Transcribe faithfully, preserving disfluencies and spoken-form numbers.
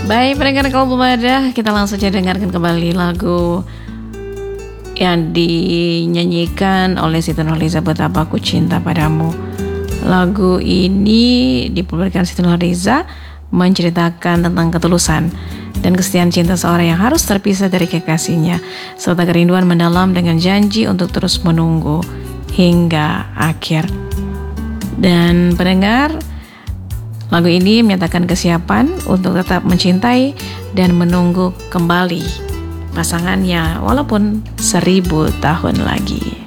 Baik, pendengar kaum pemuda, kita langsung saja dengarkan kembali lagu yang dinyanyikan oleh Siti Nurhaliza, Betapa Ku Cinta Padamu. Lagu ini dipublikasikan Siti Nurhaliza menceritakan tentang ketulusan dan kesetiaan cinta seorang yang harus terpisah dari kekasihnya, serta kerinduan mendalam dengan janji untuk terus menunggu hingga akhir. Dan pendengar, lagu ini menyatakan kesiapan untuk tetap mencintai dan menunggu kembali pasangannya walaupun seribu tahun lagi.